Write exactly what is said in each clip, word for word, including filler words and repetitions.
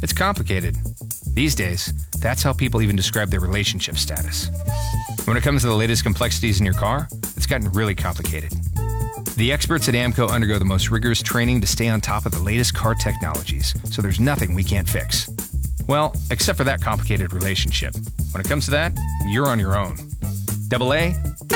It's complicated. These days, that's how people even describe their relationship status. When it comes to the latest complexities in your car, it's gotten really complicated. The experts at AAMCO undergo the most rigorous training to stay on top of the latest car technologies, so there's nothing we can't fix. Well, except for that complicated relationship. When it comes to that, you're on your own. Double A,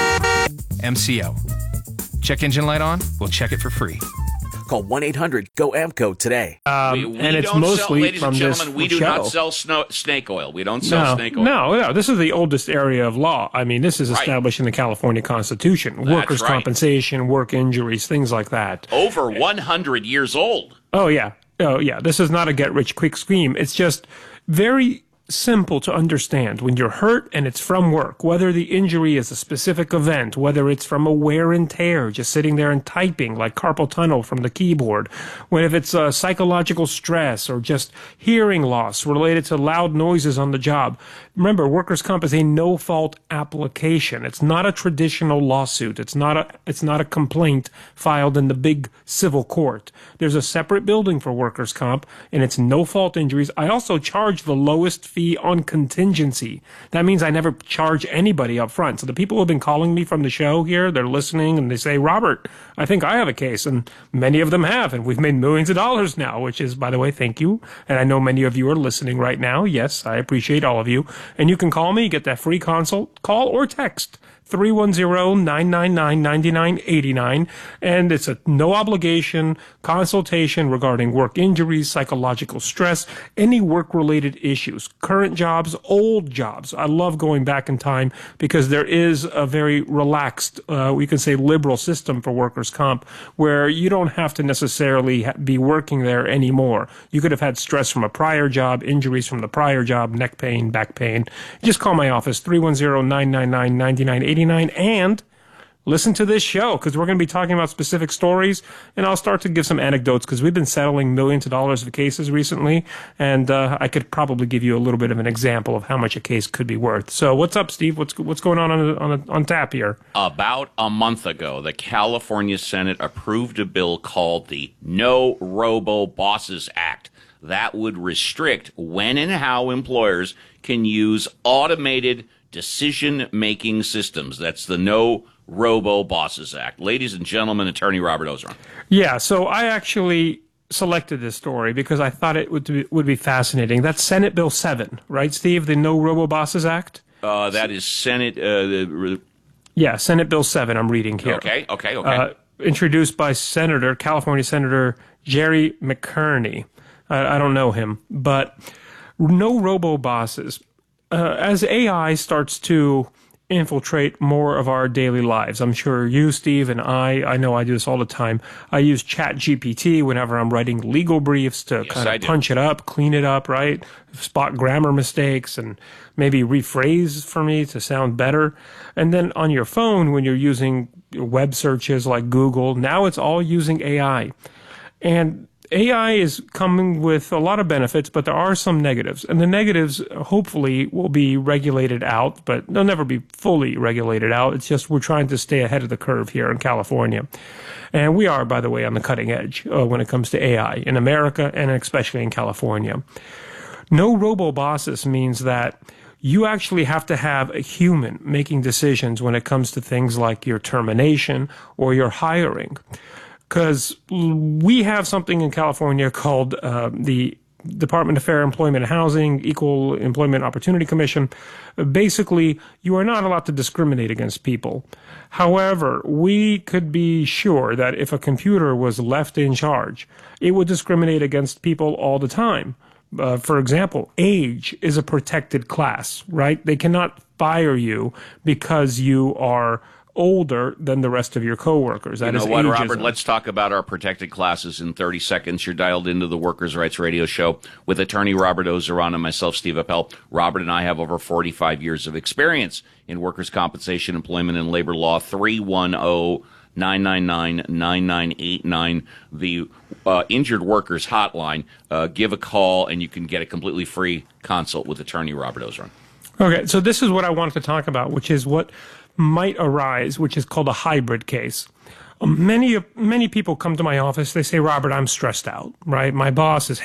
M C O. Check engine light on? We'll check it for free. Call one eight hundred G O A M C O today. Um, we, we and it's don't mostly sell, ladies from and gentlemen, this we do show. not sell snow, snake oil. We don't sell no, snake oil. No, no. This is the oldest area of law. I mean, this is Right. established in the California Constitution. That's Workers' right. compensation, work injuries, things like that. Over one hundred years old. Oh, yeah. Oh, yeah. This is not a get-rich-quick scheme. It's just very simple to understand. When you're hurt and it's from work, whether the injury is a specific event, whether it's from a wear and tear, just sitting there and typing like carpal tunnel from the keyboard, when if it's uh, psychological stress or just hearing loss related to loud noises on the job. Remember, workers' comp is a no-fault application. It's not a traditional lawsuit. It's not a it's not a complaint filed in the big civil court. There's a separate building for workers' comp, and it's no-fault injuries. I also charge the lowest fee on contingency. That means I never charge anybody up front. So the people who have been calling me from the show here, they're listening, and they say, Robert, I think I have a case, and many of them have, and we've made millions of dollars now, which is, by the way, thank you. And I know many of you are listening right now. Yes, I appreciate all of you. And you can call me, get that free consult, call or text three one zero, nine nine nine, nine nine eight nine. And it's a no obligation consultation regarding work injuries, psychological stress, any work related issues, current jobs, old jobs. I love going back in time because there is a very relaxed, uh, we can say liberal system for workers' comp where you don't have to necessarily ha- be working there anymore. You could have had stress from a prior job, injuries from the prior job, neck pain, back pain. Just call my office, three one zero, nine nine nine, nine nine eight nine, and listen to this show because we're going to be talking about specific stories, and I'll start to give some anecdotes because we've been settling millions of dollars of cases recently, and uh, I could probably give you a little bit of an example of how much a case could be worth. So what's up, Steve? What's what's going on on on, on tap here? About a month ago, the California Senate approved a bill called the No Robo Bosses Act that would restrict when and how employers can use automated decision-making systems. That's the No Robo Bosses Act. Ladies and gentlemen, Attorney Robert Ozeron. Yeah, so I actually selected this story because I thought it would be, would be fascinating. That's Senate Bill seven, right, Steve? The No Robo Bosses Act? Uh, that is Senate... Uh, the, yeah, Senate Bill seven I'm reading here. Okay, okay, okay. Uh, introduced by Senator, California Senator Jerry McCartney. I, I don't know him, but no robo bosses. Uh, as A I starts to infiltrate more of our daily lives, I'm sure you, Steve, and I, I know I do this all the time. I use Chat G P T whenever I'm writing legal briefs to Yes, kind I of do. punch it up, clean it up, right? Spot grammar mistakes and maybe rephrase for me to sound better. And then on your phone, when you're using web searches like Google, now it's all using A I. And A I is coming with a lot of benefits, but there are some negatives. And the negatives, hopefully, will be regulated out, but they'll never be fully regulated out. It's just we're trying to stay ahead of the curve here in California. And we are, by the way, on the cutting edge uh, when it comes to A I in America and especially in California. No robo-bosses means that you actually have to have a human making decisions when it comes to things like your termination or your hiring. Because we have something in California called uh, the Department of Fair Employment and Housing, Equal Employment Opportunity Commission. Basically, you are not allowed to discriminate against people. However, we could be sure that if a computer was left in charge, it would discriminate against people all the time. Uh, for example, age is a protected class, right? They cannot fire you because you are older than the rest of your coworkers. That You know is what, ageism. Robert? Let's talk about our protected classes in thirty seconds. You're dialed into the Workers' Rights Radio Show with attorney Robert Ozeron and myself, Steve Appel. Robert and I have over forty-five years of experience in workers' compensation, employment, and labor law. three one zero, nine nine nine, nine nine eight nine, the uh, Injured Workers Hotline. Uh, give a call, and you can get a completely free consult with attorney Robert Ozeron. Okay, so this is what I wanted to talk about, which is what might arise, which is called a hybrid case. Um, many many people come to my office. They say, Robert, I'm stressed out, right? My boss is